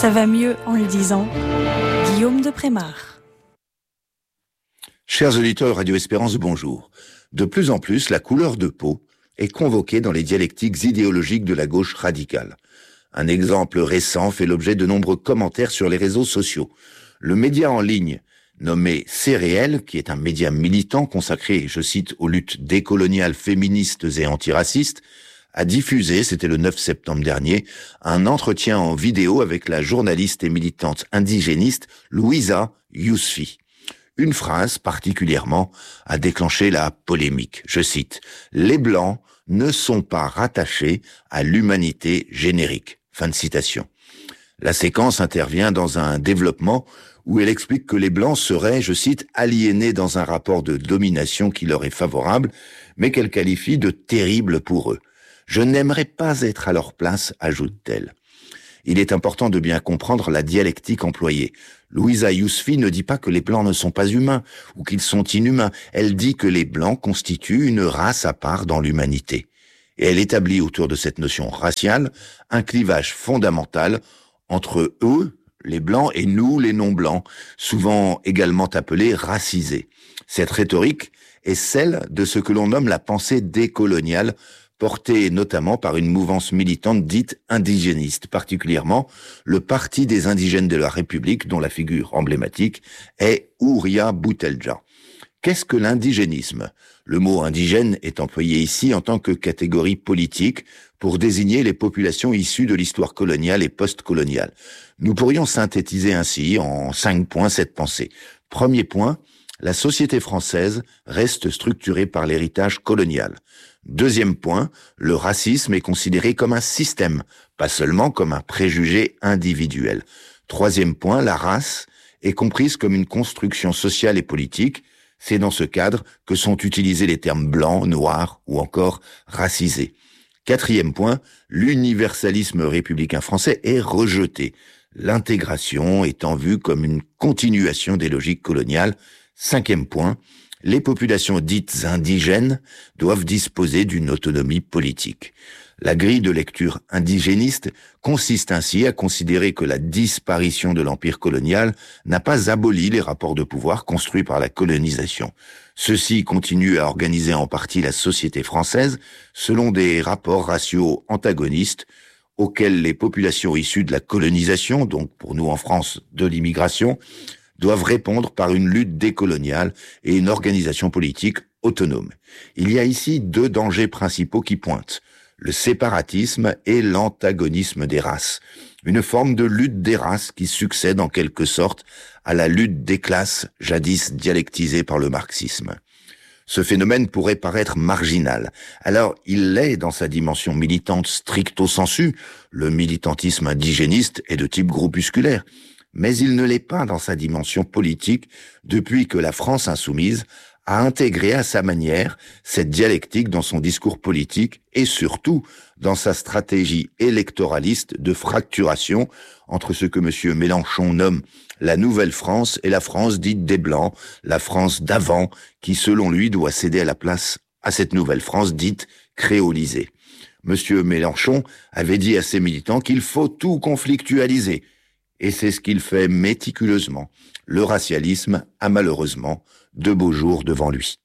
Ça va mieux en le disant. Guillaume de Prémar. Chers auditeurs de Radio Espérance, bonjour. De plus en plus, la couleur de peau est convoquée dans les dialectiques idéologiques de la gauche radicale. Un exemple récent fait l'objet de nombreux commentaires sur les réseaux sociaux. Le média en ligne nommé CRéel, qui est un média militant consacré, je cite, aux luttes décoloniales, féministes et antiracistes, a diffusé, c'était le 9 septembre dernier, un entretien en vidéo avec la journaliste et militante indigéniste Louisa Yousfi. Une phrase particulièrement a déclenché la polémique. Je cite, « Les Blancs ne sont pas rattachés à l'humanité générique ». Fin de citation. La séquence intervient dans un développement où elle explique que les Blancs seraient, je cite, « aliénés dans un rapport de domination qui leur est favorable, mais qu'elle qualifie de terrible pour eux. Je n'aimerais pas être à leur place », ajoute-t-elle. Il est important de bien comprendre la dialectique employée. Louisa Yousfi ne dit pas que les Blancs ne sont pas humains ou qu'ils sont inhumains. Elle dit que les Blancs constituent une race à part dans l'humanité. Et elle établit autour de cette notion raciale un clivage fondamental entre eux, les Blancs, et nous, les non-Blancs, souvent également appelés racisés. Cette rhétorique est celle de ce que l'on nomme la pensée décoloniale, portée notamment par une mouvance militante dite indigéniste, particulièrement le Parti des indigènes de la République, dont la figure emblématique est Houria Boutelja. Qu'est-ce que l'indigénisme ? Le mot indigène est employé ici en tant que catégorie politique pour désigner les populations issues de l'histoire coloniale et post-coloniale. Nous pourrions synthétiser ainsi en 5 points cette pensée. Premier point, la société française reste structurée par l'héritage colonial. Deuxième point, le racisme est considéré comme un système, pas seulement comme un préjugé individuel. Troisième point, la race est comprise comme une construction sociale et politique. C'est dans ce cadre que sont utilisés les termes blanc, noir ou encore racisé. Quatrième point, l'universalisme républicain français est rejeté, l'intégration étant vue comme une continuation des logiques coloniales. Cinquième point, les populations dites indigènes doivent disposer d'une autonomie politique. La grille de lecture indigéniste consiste ainsi à considérer que la disparition de l'empire colonial n'a pas aboli les rapports de pouvoir construits par la colonisation. Ceux-ci continuent à organiser en partie la société française selon des rapports raciaux antagonistes auxquels les populations issues de la colonisation, donc pour nous en France de l'immigration, doivent répondre par une lutte décoloniale et une organisation politique autonome. Il y a ici 2 dangers principaux qui pointent: le séparatisme et l'antagonisme des races. Une forme de lutte des races qui succède en quelque sorte à la lutte des classes, jadis dialectisée par le marxisme. Ce phénomène pourrait paraître marginal. Alors, il l'est dans sa dimension militante stricto sensu. Le militantisme indigéniste est de type groupusculaire. Mais il ne l'est pas dans sa dimension politique depuis que la France insoumise a intégré à sa manière cette dialectique dans son discours politique et surtout dans sa stratégie électoraliste de fracturation entre ce que M. Mélenchon nomme la Nouvelle France et la France dite des Blancs, la France d'avant, qui selon lui doit céder la place à cette Nouvelle France dite créolisée. M. Mélenchon avait dit à ses militants qu'il faut tout conflictualiser. Et c'est ce qu'il fait méticuleusement. Le racialisme a malheureusement de beaux jours devant lui.